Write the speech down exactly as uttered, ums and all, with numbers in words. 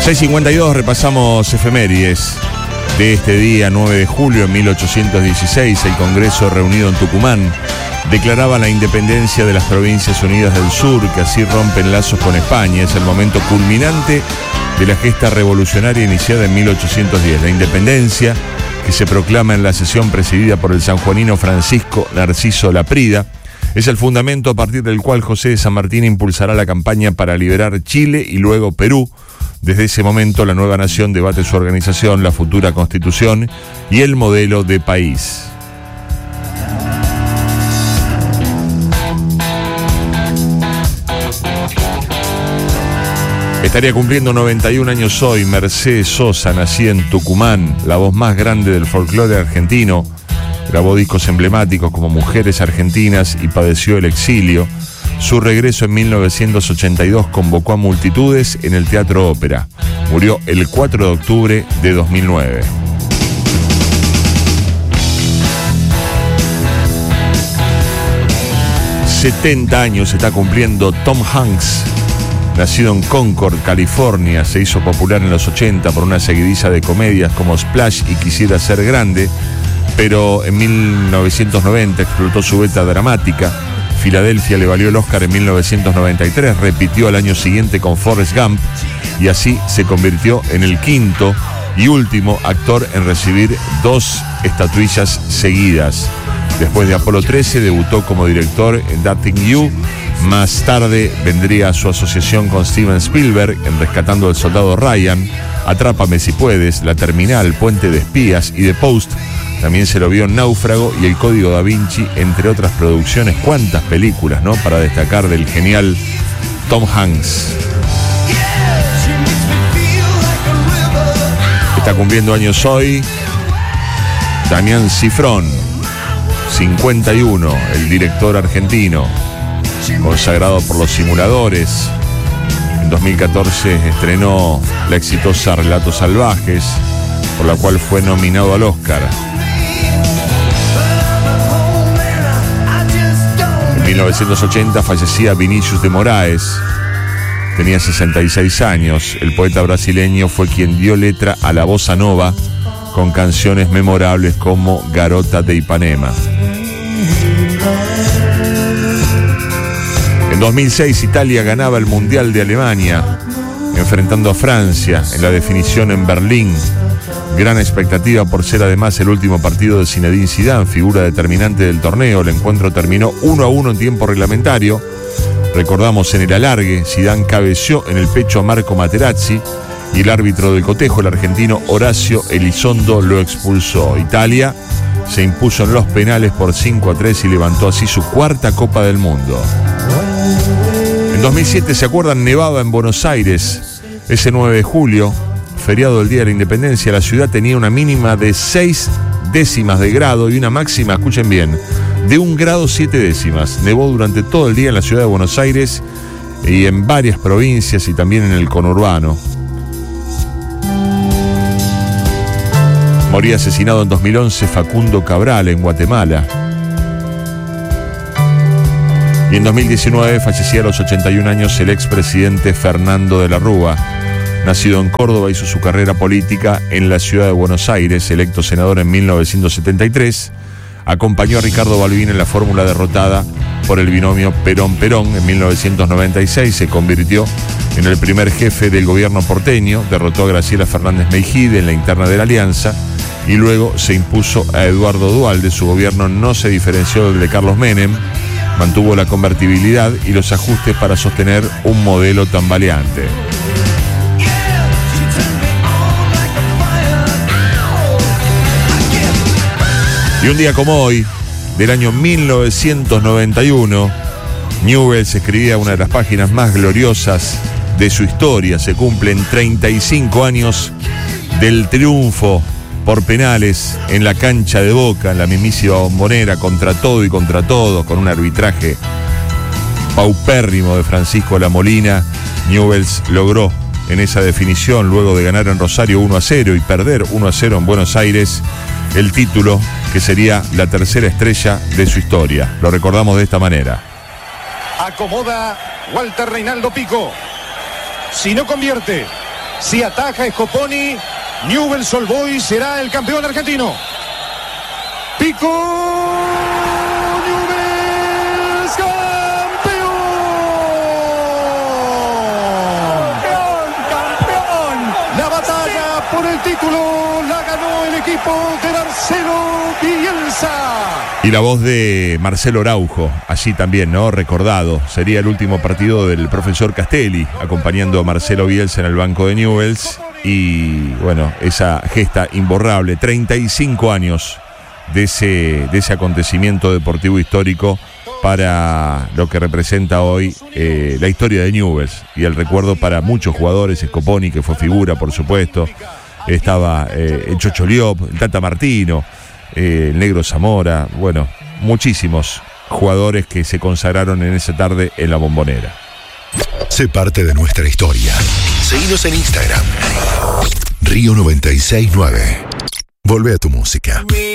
seis cincuenta y dos, repasamos efemérides de este día, nueve de julio de mil ochocientos dieciséis. El Congreso, reunido en Tucumán, declaraba la independencia de las Provincias Unidas del Sur, que así rompen lazos con España. Es el momento culminante de la gesta revolucionaria iniciada en mil ochocientos diez. La independencia, que se proclama en la sesión presidida por el sanjuanino Francisco Narciso Laprida, es el fundamento a partir del cual José de San Martín impulsará la campaña para liberar Chile y luego Perú. Desde ese momento, la nueva nación debate su organización, la futura constitución y el modelo de país. Estaría cumpliendo noventa y un años hoy Mercedes Sosa, nacida en Tucumán, la voz más grande del folclore argentino. Grabó discos emblemáticos como Mujeres Argentinas y padeció el exilio. Su regreso en mil novecientos ochenta y dos convocó a multitudes en el Teatro Ópera. Murió el cuatro de octubre de dos mil nueve. setenta años está cumpliendo Tom Hanks. Nacido en Concord, California, se hizo popular en los ochenta por una seguidiza de comedias como Splash y Quisiera ser grande, pero en mil novecientos noventa explotó su beta dramática. Filadelfia le valió el Oscar en mil novecientos noventa y tres, repitió al año siguiente con Forrest Gump y así se convirtió en el quinto y último actor en recibir dos estatuillas seguidas. Después de Apolo trece debutó como director en That Thing You. Más tarde vendría su asociación con Steven Spielberg en Rescatando al Soldado Ryan, Atrápame si puedes, La Terminal, Puente de Espías y The Post. También se lo vio en Náufrago y El Código Da Vinci, entre otras producciones. Cuántas películas, ¿no?, para destacar del genial Tom Hanks. Está cumpliendo años hoy Damián Cifrón, cincuenta y uno, el director argentino, consagrado por Los Simuladores. En dos mil catorce estrenó la exitosa Relatos Salvajes, por la cual fue nominado al Oscar. En mil novecientos ochenta fallecía Vinícius de Moraes, tenía sesenta y seis años. El poeta brasileño fue quien dio letra a la bossa nova con canciones memorables como Garota de Ipanema. En dos mil seis Italia ganaba el Mundial de Alemania, enfrentando a Francia en la definición en Berlín. Gran expectativa por ser además el último partido de Zinedine Zidane, figura determinante del torneo. El encuentro terminó uno a uno en tiempo reglamentario. Recordamos, en el alargue, Zidane cabeció en el pecho a Marco Materazzi y el árbitro del cotejo, el argentino Horacio Elizondo, lo expulsó. Italia se impuso en los penales por cinco a tres y levantó así su cuarta Copa del Mundo. En dos mil siete, ¿se acuerdan? Nevaba en Buenos Aires. Ese nueve de julio, feriado del Día de la Independencia, la ciudad tenía una mínima de seis décimas de grado y una máxima, escuchen bien, de un grado siete décimas. Nevó durante todo el día en la ciudad de Buenos Aires y en varias provincias y también en el conurbano. Moría asesinado en dos mil once Facundo Cabral en Guatemala. Y en dos mil diecinueve fallecía a los ochenta y un años el expresidente Fernando de la Rúa. Nacido en Córdoba, hizo su carrera política en la ciudad de Buenos Aires, electo senador en mil novecientos setenta y tres. Acompañó a Ricardo Balbín en la fórmula derrotada por el binomio Perón-Perón. En mil novecientos noventa y seis se convirtió en el primer jefe del gobierno porteño, derrotó a Graciela Fernández Meijide en la interna de la Alianza y luego se impuso a Eduardo Duhalde. Su gobierno no se diferenció del de Carlos Menem, mantuvo la convertibilidad y los ajustes para sostener un modelo tambaleante. Y un día como hoy, del año mil novecientos noventa y uno, Newell's escribía una de las páginas más gloriosas de su historia. Se cumplen treinta y cinco años del triunfo por penales en la cancha de Boca, en la mismísima Bombonera, contra todo y contra todos, con un arbitraje paupérrimo de Francisco Lamolina. Newell's logró en esa definición, luego de ganar en Rosario uno a cero y perder uno a cero en Buenos Aires, el título que sería la tercera estrella de su historia. Lo recordamos de esta manera. Acomoda Walter Reinaldo Pico. Si no convierte, Si ataja Scoponi, Newell's Old Boys será el campeón argentino. Pico. Newell's campeón. Campeón, campeón. La batalla por el título la ganó el equipo de Marcelo Bielsa. Y la voz de Marcelo Araujo, allí también, ¿no? Recordado. Sería el último partido del profesor Castelli, acompañando a Marcelo Bielsa en el banco de Newell's. Y bueno, esa gesta imborrable, treinta y cinco años de ese, de ese acontecimiento deportivo histórico para lo que representa hoy eh, la historia de Newell's. Y el recuerdo para muchos jugadores, Scoponi, que fue figura, por supuesto. Estaba eh, el Chocho Liop, el Tata Martino, eh, el Negro Zamora, bueno, muchísimos jugadores que se consagraron en esa tarde en la Bombonera. Sé parte de nuestra historia. Seguinos en Instagram. Río noventa y seis nueve. Volvé a tu música.